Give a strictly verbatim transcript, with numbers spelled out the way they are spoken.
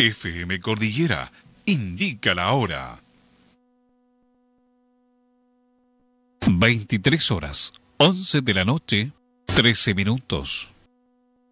F M Cordillera indica la hora. veintitrés horas, once de la noche, trece minutos.